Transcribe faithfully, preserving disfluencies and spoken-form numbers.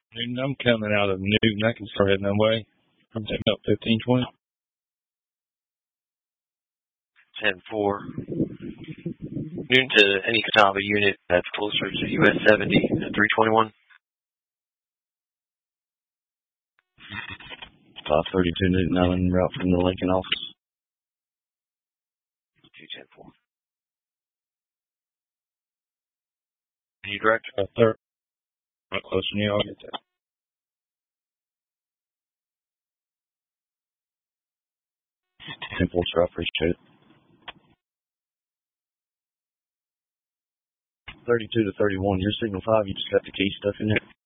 Newton, I'm coming out of Newton. I can start heading that way. I'm taking up fifteen twenty. ten four. Newton to any Catawba unit that's closer to U S seventy at three twenty-one. five thirty-two Newton Island route from the Lincoln office. two ten four. You direct? Uh, third. Not close to you. I'll get that. ten four, sir. I appreciate it. thirty-two to thirty-one. Your signal five, you just got the key stuck in there.